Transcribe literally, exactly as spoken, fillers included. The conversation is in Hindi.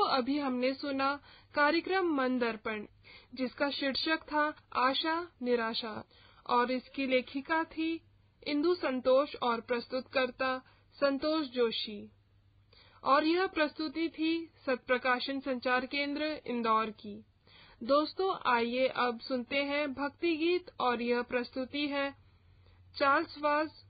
अभी हमने सुना कार्यक्रम मन दर्पण, जिसका शीर्षक था आशा निराशा, और इसकी लेखिका थी इंदु संतोष और प्रस्तुतकर्ता संतोष जोशी। और यह प्रस्तुति थी सत्प्रकाशन संचार केंद्र इंदौर की। दोस्तों, आइए अब सुनते हैं भक्ति गीत, और यह प्रस्तुति है चार्ल्स वाज